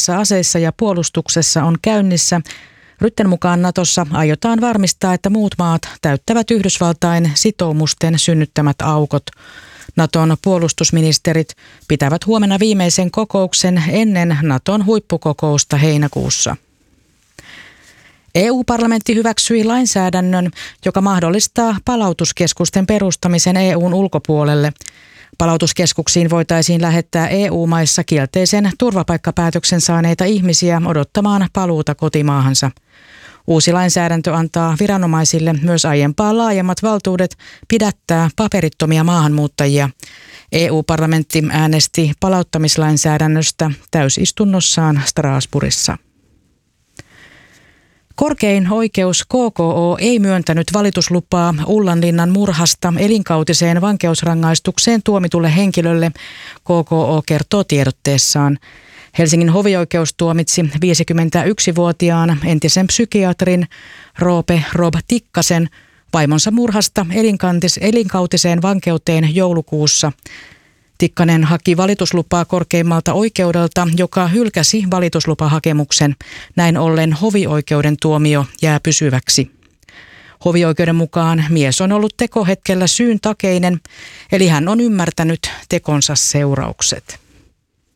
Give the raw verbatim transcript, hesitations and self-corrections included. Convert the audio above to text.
globaalissa aseissa ja puolustuksessa on käynnissä. Rutten mukaan Natossa aiotaan varmistaa, että muut maat täyttävät Yhdysvaltain sitoumusten synnyttämät aukot. Naton puolustusministerit pitävät huomenna viimeisen kokouksen ennen Naton huippukokousta heinäkuussa. E U-parlamentti hyväksyi lainsäädännön, joka mahdollistaa palautuskeskusten perustamisen E U:n ulkopuolelle. Palautuskeskuksiin voitaisiin lähettää E U-maissa kielteisen turvapaikkapäätöksen saaneita ihmisiä odottamaan paluuta kotimaahansa. Uusi lainsäädäntö antaa viranomaisille myös aiempaa laajemmat valtuudet pidättää paperittomia maahanmuuttajia. E U-parlamentti äänesti palauttamislainsäädännöstä täysistunnossaan Strasbourgissa. Korkein oikeus K K O ei myöntänyt valituslupaa Ullanlinnan murhasta elinkautiseen vankeusrangaistukseen tuomitulle henkilölle, K K O kertoo tiedotteessaan. Helsingin hovioikeus tuomitsi viisikymmentäyksivuotiaan entisen psykiatrin Roope Rob Tikkasen vaimonsa murhasta elinkautiseen vankeuteen joulukuussa. Tikkanen haki valituslupaa korkeimmalta oikeudelta, joka hylkäsi valituslupahakemuksen. Näin ollen hovioikeuden tuomio jää pysyväksi. Hovioikeuden mukaan mies on ollut tekohetkellä syyntakeinen, eli hän on ymmärtänyt tekonsa seuraukset.